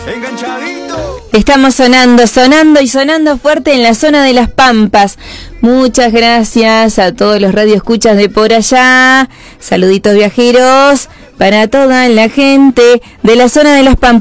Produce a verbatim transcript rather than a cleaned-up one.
Enganchadito. Estamos sonando, sonando y sonando fuerte en la zona de Las Pampas. Muchas gracias a todos los radioescuchas de por allá. Saluditos viajeros para toda la gente de la zona de Las Pampas.